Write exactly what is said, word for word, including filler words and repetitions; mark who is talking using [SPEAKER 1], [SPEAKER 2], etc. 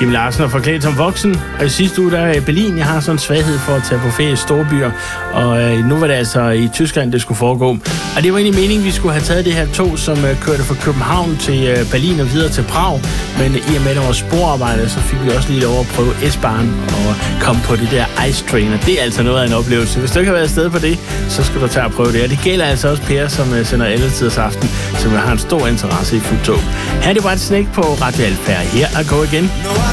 [SPEAKER 1] Kim Larsen og Forklædt som voksen. Og i sidste uge, der er i Berlin. Jeg har sådan en svaghed for at tage på ferie i storbyer. Og øh, nu var det altså i Tyskland, det skulle foregå. Og det var egentlig meningen, vi skulle have taget det her tog, som øh, kørte fra København til øh, Berlin og videre til Prag. Men i og med, at der var sporarbejde, så fik vi også lige lov at prøve S-Bahn og komme på det der Ice Train. Og det er altså noget af en oplevelse. Hvis du ikke har været afsted på det, så skal du tage og prøve det. Og det gælder altså også Per, som øh, sender alle tiders aften, som har en stor interesse i fuldtog. Her er det bare et snak på Radio Alfærd. Her er gå igen.